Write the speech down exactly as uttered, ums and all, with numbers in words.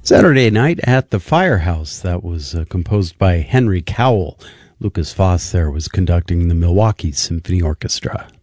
Saturday Night at the Firehouse. That was uh, composed by Henry Cowell. Lucas Foss there was conducting the Milwaukee Symphony Orchestra.